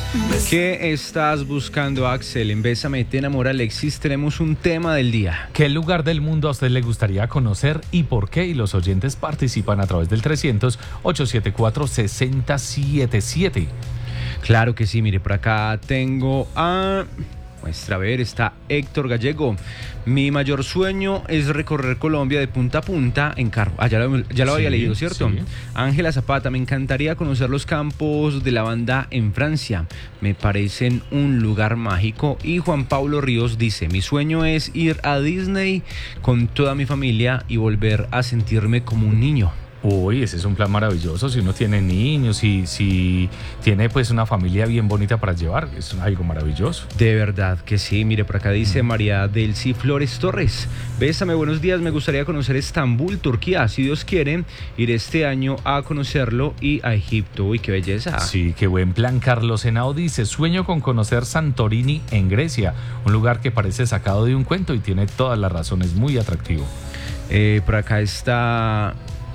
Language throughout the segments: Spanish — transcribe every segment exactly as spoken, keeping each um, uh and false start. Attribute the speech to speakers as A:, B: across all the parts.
A: ¿Qué estás buscando, Axel? En Bésame te enamora, Alexis, tenemos un tema del día.
B: ¿Qué lugar del mundo a usted le gustaría conocer y por qué? Y los oyentes participan a través del trescientos, ochocientos setenta y cuatro, sesenta setenta y siete.
A: Claro que sí, mire, por acá tengo a... Muestra, a ver, está Héctor Gallego. Mi mayor sueño es recorrer Colombia de punta a punta en carro. Ah, ya lo, ya lo sí, había leído, ¿cierto? Sí. Ángela Zapata, me encantaría conocer los campos de lavanda en Francia. Me parecen un lugar mágico. Y Juan Pablo Ríos dice, mi sueño es ir a Disney con toda mi familia y volver a sentirme como un niño.
B: Uy, ese es un plan maravilloso. Si uno tiene niños y si tiene pues una familia bien bonita para llevar, es algo maravilloso.
A: De verdad que sí. Mire, por acá dice mm. María Delcy Flores Torres. Bésame, buenos días. Me gustaría conocer Estambul, Turquía. Si Dios quiere, ir este año a conocerlo y a Egipto. Uy, qué belleza.
B: Sí, qué buen plan. Carlos Henao dice, sueño con conocer Santorini en Grecia. Un lugar que parece sacado de un cuento y tiene todas las razones, muy atractivo.
A: Eh, por acá está...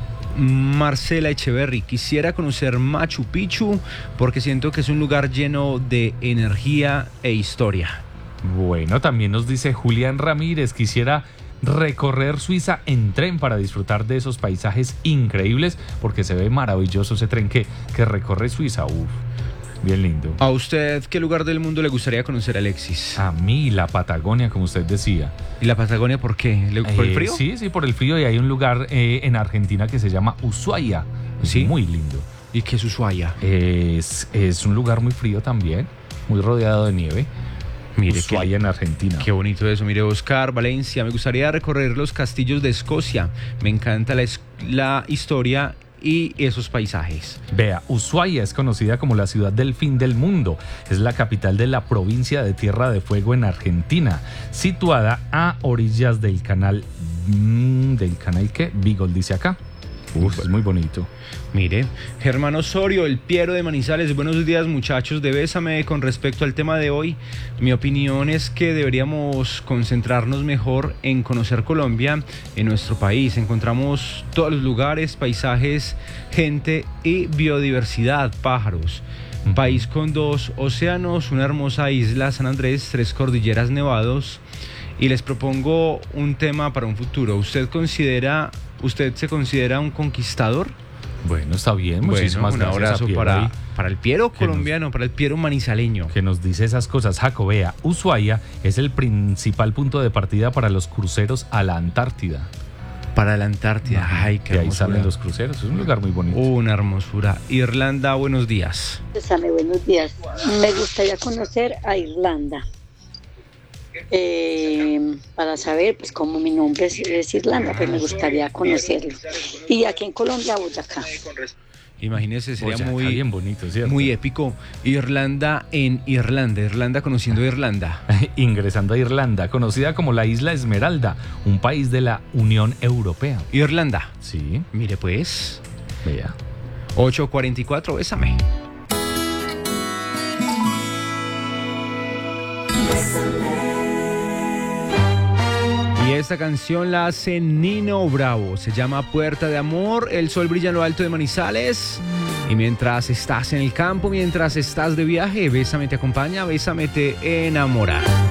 A: Marcela Echeverry, quisiera conocer Machu Picchu porque siento que es un lugar lleno de energía e historia.
B: Bueno, también nos dice Julián Ramírez, quisiera recorrer Suiza en tren para disfrutar de esos paisajes increíbles porque se ve maravilloso ese tren que, que recorre Suiza. Uf, bien lindo.
A: ¿A usted qué lugar del mundo le gustaría conocer, Alexis?
B: A mí la Patagonia, como usted decía.
A: ¿Y la Patagonia por qué? ¿Por
B: eh,
A: el frío?
B: Sí, sí, por el frío. Y hay un lugar eh, en Argentina que se llama Ushuaia. Es ¿Sí? muy lindo.
A: ¿Y qué es Ushuaia?
B: Es, es un lugar muy frío también, muy rodeado de nieve. Mire, Ushuaia en Argentina.
A: Qué bonito eso. Mire, Oscar Valencia, me gustaría recorrer los castillos de Escocia. Me encanta la, la historia y esos paisajes.
B: Vea, Ushuaia es conocida como la ciudad del fin del mundo. Es la capital de la provincia de Tierra de Fuego en Argentina, situada a orillas del canal... Mmm, ¿Del canal qué? Beagle dice acá. Uf, es muy bonito.
A: Mire, Germán Osorio, el Piero de Manizales. Buenos días, muchachos de Bésame. Con respecto al tema de hoy, mi opinión es que deberíamos concentrarnos mejor en conocer Colombia, en nuestro país. Encontramos todos los lugares, paisajes, gente y biodiversidad, pájaros. Un uh-huh. país con dos océanos, una hermosa isla, San Andrés, tres cordilleras nevados. Y les propongo un tema para un futuro. ¿Usted considera, usted se considera un conquistador?
B: Bueno, está bien. Muchísimas
A: bueno, un
B: gracias.
A: abrazo para, para el Piero colombiano, nos, para el Piero manizaleño.
B: Que nos dice esas cosas. Jacobea, Ushuaia es el principal punto de partida para los cruceros a la Antártida.
A: Para la Antártida. Ay, qué
B: que ahí salen los cruceros. Es un lugar muy bonito.
A: Una hermosura. Irlanda, buenos días.
C: Bésame, buenos días. Me gustaría conocer a Irlanda. Eh, para saber pues cómo mi nombre es, es Irlanda, pues me gustaría conocerlo. Y aquí en Colombia, Boyacá.
A: Imagínese, sería
B: Boyacá,
A: muy
B: bien bonito, ¿cierto?
A: Muy épico. Irlanda en Irlanda, Irlanda conociendo Irlanda.
B: Ingresando a Irlanda, conocida como la Isla Esmeralda, un país de la Unión Europea.
A: Irlanda.
B: Sí.
A: Mire pues.
B: Vea.
A: ocho cuarenta y cuatro, bésame. Y esta canción la hace Nino Bravo, se llama Puerta de Amor, el sol brilla en lo alto de Manizales. Y mientras estás en el campo, mientras estás de viaje, Bésame te acompaña, Bésame te enamora.